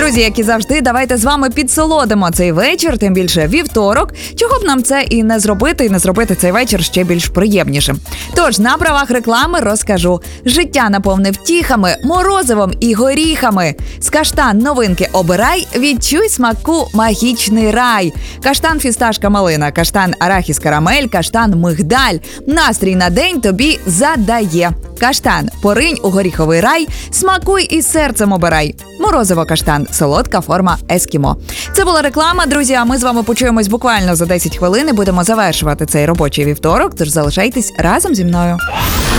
Друзі, як і завжди, давайте з вами підсолодимо цей вечір, тим більше вівторок. Чого б нам це і не зробити цей вечір ще більш приємнішим. Тож, на правах реклами розкажу. Життя наповни втіхами, морозивом і горіхами. З каштан новинки обирай, відчуй смаку магічний рай. Каштан фісташка малина, каштан арахіс карамель, каштан мигдаль. Настрій на день тобі задає. Каштан поринь у горіховий рай, смакуй і серцем обирай. Морозиво каштан, солодка форма ескімо. Це була реклама, друзі, а ми з вами почуємось буквально за 10 хвилин і будемо завершувати цей робочий вівторок, тож залишайтесь разом зі мною.